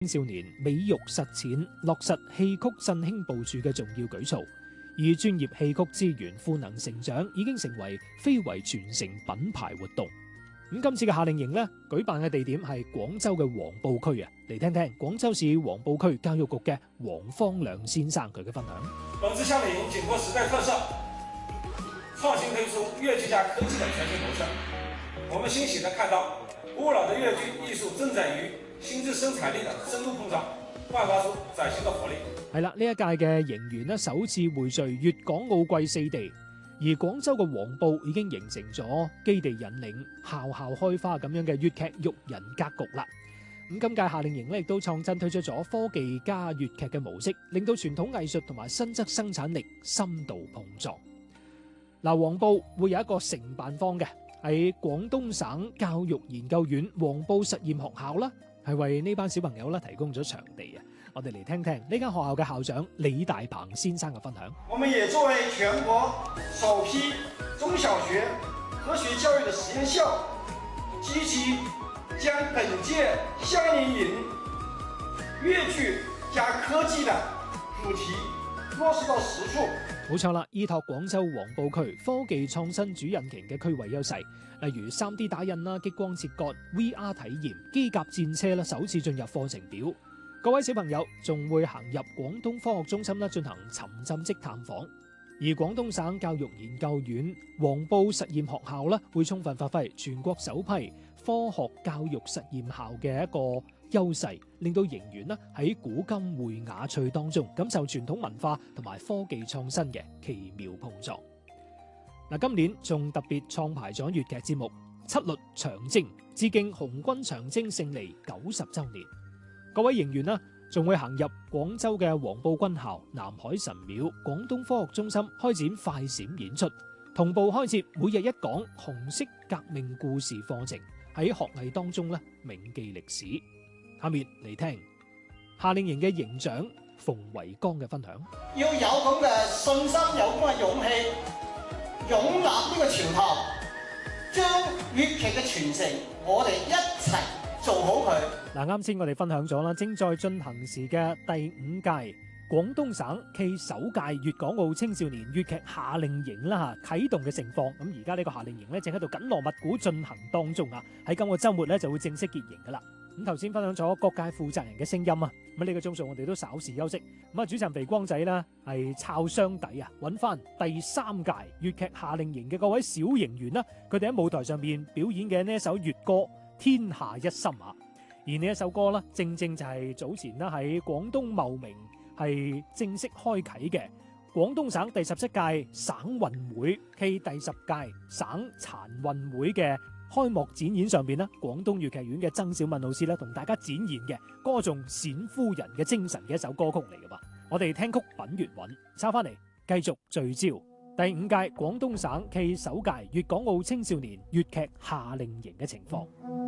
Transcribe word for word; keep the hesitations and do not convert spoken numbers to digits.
青少年美育實踐落實戲曲振興部署嘅重要舉措，而專業戲曲資源賦能成長已經成為非遺傳承品牌活動。咁今次嘅夏令營呢，舉辦嘅地點係廣州嘅黃埔區啊，嚟聽聽廣州市黃埔區教育局嘅黃方亮先生佢嘅分享。 本次夏令營緊貼時代特色，創新推出粵劇加科技的全新模式。我們欣喜地看到古老的粵劇藝術正在與新質生產力的深度碰撞，煥發出嶄新的活力。 係啦，呢一屆嘅營員呢，首次匯聚粵港澳貴四地。而廣州嘅黃埔已經形成咗基地引領、校校開花咁樣嘅粵劇育人格局啦。咁今屆夏令營咧亦都創新推出咗科技加粵劇嘅模式，令到傳統藝術同埋新質生產力深度碰撞。嗱，黃埔會有一個承辦方嘅，喺廣東省教育研究院黃埔實驗學校啦，係為呢班小朋友咧提供咗場地啊。我哋嚟聽聽呢間學校嘅校長李大鵬先生嘅分享。 我們也作為全國首批中小學科學教育的實驗校，積極將本屆夏令營粵劇加科技的主題落實到實處。 冇錯啦，依託廣州黃埔區科技創新主引擎嘅區位優勢，例如 三 D 打印啦、激光切割、V R 體驗、機甲戰車啦，首次進入課程表。各位小朋友仲會行入廣東科學中心啦，進行沉浸式探訪。而廣東省教育研究院黃埔實驗學校咧，會充分發揮全國首批科學教育實驗校嘅一個優勢，令到營員咧喺古今匯雅趣當中感受傳統文化同埋科技創新嘅奇妙碰撞。嗱，今年仲特別創排咗粵劇節目《七律長征》，致敬紅軍長征勝利九十週年。各位營員呢，仲會行入廣州嘅黃埔軍校、南海神廟、廣東科學中心開展快閃演出，同步開設每日一講紅色革命故事課程，喺學藝當中咧銘記歷史。下面嚟聽夏令營嘅營長馮維剛嘅分享。 要有咁嘅信心，有咁嘅勇氣，勇立呢個潮頭，將粵劇嘅傳承，我哋一齊做好佢。 嗱，啱先我哋分享咗啦，正在進行時嘅第五屆廣東省暨首屆粵港澳青少年粵劇夏令營啦嚇啟動嘅情況。咁而家呢個夏令營咧正喺度緊鑼密鼓進行當中啊，喺今個週末咧就會正式結營噶啦。咁頭先分享咗各界負責人嘅聲音啊，咁呢個鐘數我哋都稍事休息。咁啊，主持人肥光仔咧係抄箱底啊，揾翻第三屆粵劇夏令營嘅各位小營員啦，佢哋喺舞台上面表演嘅呢一首粵歌《天下一心》啊。而呢一首歌咧，正正就係早前咧喺廣東茂名係正式開啟嘅廣東省第十七屆省運會暨第十屆省殘運會嘅開幕展演上邊咧，廣東粵劇院嘅曾小敏老師咧同大家展現嘅歌頌冼夫人嘅精神嘅一首歌曲嚟噶噃。我哋聽曲品粵韻，抄翻嚟繼續聚焦第五屆廣東省暨首屆粵港澳青少年粵劇夏令營嘅情況。